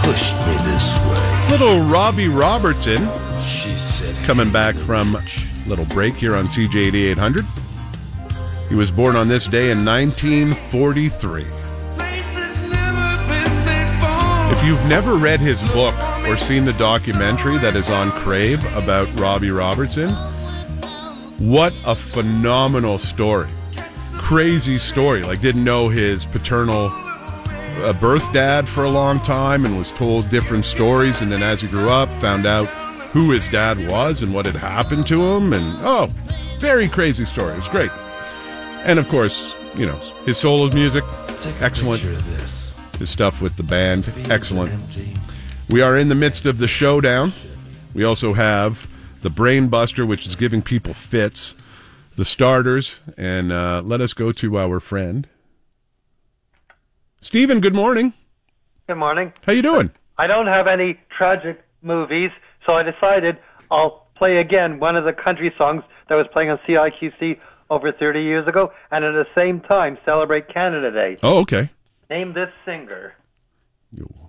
pushed me this way. Little Robbie Robertson She said, coming back from a little break here on CJ 8800. He was born on this day in 1943. If you've never read his book or seen the documentary that is on Crave about Robbie Robertson, what a phenomenal story. Crazy story. Like, didn't know his paternal birth dad for a long time and was told different stories, and then as he grew up, found out who his dad was and what had happened to him, and very crazy story. It was great. And of course, you know, his solo music, excellent. His stuff with the band, excellent. We are in the midst of the showdown. We also have the Brain Buster, which is giving people fits, the starters, and let us go to our friend Stephen. Good morning. Good morning. How you doing? I don't have any tragic movies, so I decided I'll play again one of the country songs that was playing on CIQC over 30 years ago, and at the same time celebrate Canada Day. Oh, okay. Name this singer.